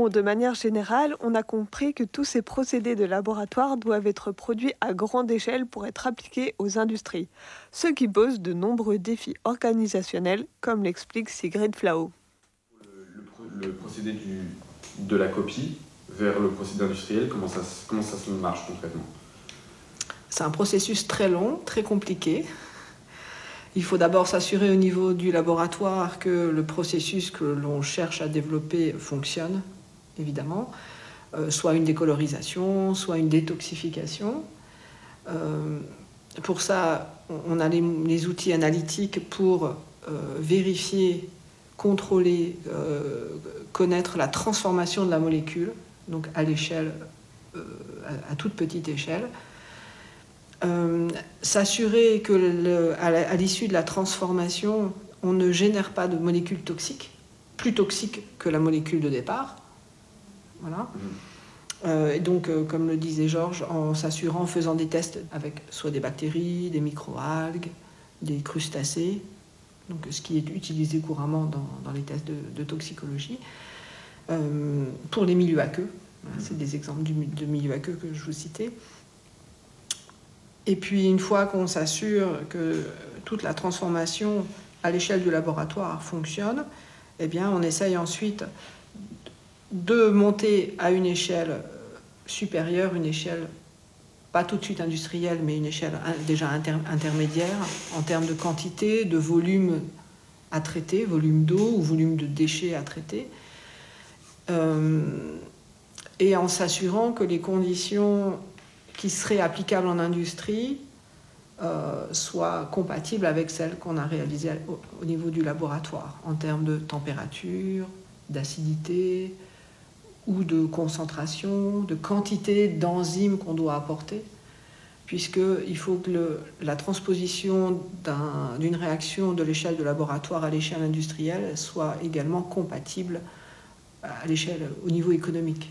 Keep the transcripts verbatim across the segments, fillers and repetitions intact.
Bon, de manière générale, on a compris que tous ces procédés de laboratoire doivent être produits à grande échelle pour être appliqués aux industries, ce qui pose de nombreux défis organisationnels, comme l'explique Sigrid Flao. Le, le, pro- le procédé du, de la copie vers le procédé industriel, comment ça, comment ça se marche concrètement? C'est un processus très long, très compliqué. Il faut d'abord s'assurer au niveau du laboratoire que le processus que l'on cherche à développer fonctionne, évidemment, euh, soit une décolorisation, soit une détoxification. Euh, pour ça, on a les, les outils analytiques pour euh, vérifier, contrôler, euh, connaître la transformation de la molécule, donc à l'échelle, euh, à, à toute petite échelle. Euh, s'assurer que le, à, la, à l'issue de la transformation, on ne génère pas de molécules toxiques, plus toxiques que la molécule de départ. Voilà. Euh, et donc, euh, comme le disait Georges, en s'assurant, en faisant des tests avec soit des bactéries, des microalgues, des crustacés, donc ce qui est utilisé couramment dans, dans les tests de, de toxicologie, euh, pour les milieux aqueux. Voilà, c'est des exemples de milieux aqueux que je vous citais. Et puis, une fois qu'on s'assure que toute la transformation à l'échelle du laboratoire fonctionne, eh bien, on essaye ensuite de monter à une échelle supérieure, une échelle pas tout de suite industrielle, mais une échelle déjà inter- intermédiaire en termes de quantité, de volume à traiter, volume d'eau ou volume de déchets à traiter, euh, et en s'assurant que les conditions qui seraient applicables en industrie euh, soient compatibles avec celles qu'on a réalisées au, au niveau du laboratoire, en termes de température, d'acidité, ou de concentration, de quantité d'enzymes qu'on doit apporter, puisqu'il faut que le, la transposition d'un, d'une réaction de l'échelle de laboratoire à l'échelle industrielle soit également compatible à l'échelle, au niveau économique.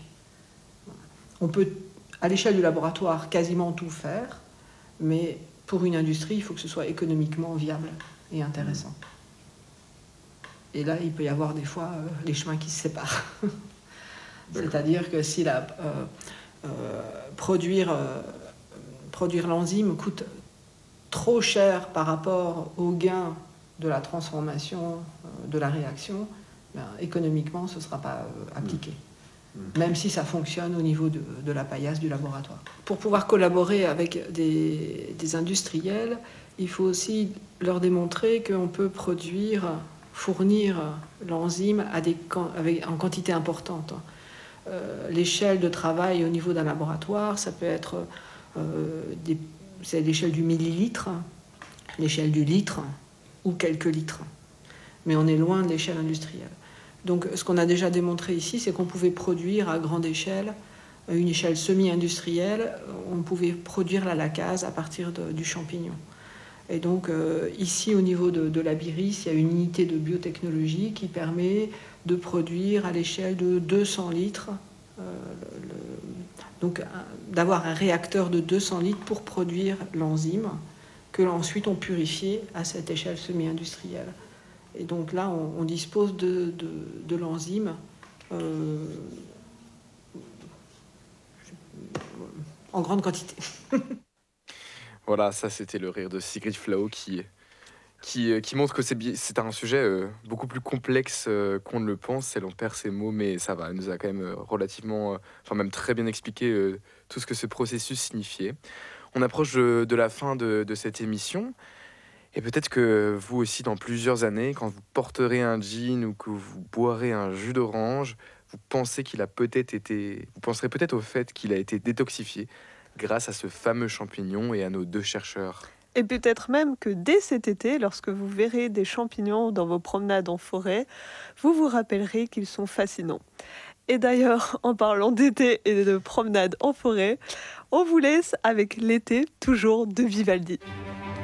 On peut, à l'échelle du laboratoire, quasiment tout faire, mais pour une industrie, il faut que ce soit économiquement viable et intéressant. Et là, il peut y avoir des fois euh, les chemins qui se séparent. C'est-à-dire que si la, euh, euh, produire, euh, produire l'enzyme coûte trop cher par rapport au gain de la transformation euh, de la réaction, ben, économiquement, ce ne sera pas euh, appliqué. Mmh. Même si ça fonctionne au niveau de, de la paillasse du laboratoire. Pour pouvoir collaborer avec des, des industriels, il faut aussi leur démontrer qu'on peut produire, fournir l'enzyme à des, avec, en quantité importante. Euh, l'échelle de travail au niveau d'un laboratoire, ça peut être euh, des, c'est l'échelle du millilitre, l'échelle du litre ou quelques litres. Mais on est loin de l'échelle industrielle. Donc ce qu'on a déjà démontré ici, c'est qu'on pouvait produire à grande échelle, une échelle semi-industrielle, on pouvait produire la lacase à partir de, du champignon. Et donc euh, ici, au niveau de, de la Biris, il y a une unité de biotechnologie qui permet de produire à l'échelle de deux cents litres, euh, le, le, donc un, d'avoir un réacteur de deux cents litres pour produire l'enzyme, que ensuite on purifie à cette échelle semi-industrielle. Et donc là, on, on dispose de, de, de l'enzyme euh, en grande quantité. Voilà, ça c'était le rire de Sigrid Flao qui... Qui, qui montre que c'est, c'est un sujet euh, beaucoup plus complexe euh, qu'on ne le pense. Elle en perd ses mots, mais ça va. Elle nous a quand même euh, relativement, euh, enfin même très bien expliqué euh, tout ce que ce processus signifiait. On approche de, de la fin de, de cette émission. Et peut-être que vous aussi, dans plusieurs années, quand vous porterez un jean ou que vous boirez un jus d'orange, vous pensez qu'il a peut-être été... Vous penserez peut-être au fait qu'il a été détoxifié grâce à ce fameux champignon et à nos deux chercheurs. Et peut-être même que dès cet été, lorsque vous verrez des champignons dans vos promenades en forêt, vous vous rappellerez qu'ils sont fascinants. Et d'ailleurs, en parlant d'été et de promenade en forêt, on vous laisse avec l'été toujours de Vivaldi.